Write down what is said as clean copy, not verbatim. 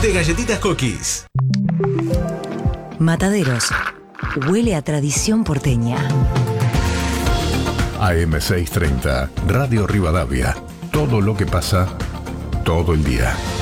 de galletitas Cookies. Mataderos. Huele a tradición porteña. AM630, Radio Rivadavia. Todo lo que pasa, todo el día.